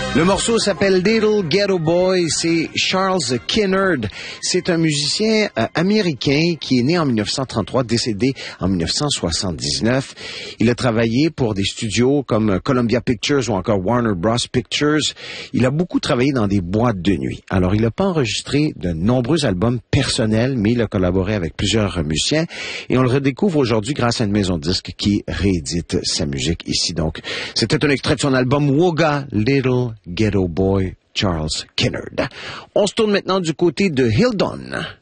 Le morceau s'appelle Little Ghetto Boy, c'est Charles Kinnaird. C'est un musicien américain qui est né en 1933, décédé en 1979. Il a travaillé pour des studios comme Columbia Pictures ou encore Warner Bros. Pictures. Il a beaucoup travaillé dans des boîtes de nuit. Alors, il n'a pas enregistré de nombreux albums personnels, mais il a collaboré avec plusieurs musiciens et on le redécouvre aujourd'hui grâce à une maison de disques qui réédite sa musique ici. Donc, c'était un extrait de son album Wogga, Little Ghetto Boy, Charles Kinnaird. On se tourne maintenant du côté de Hildon.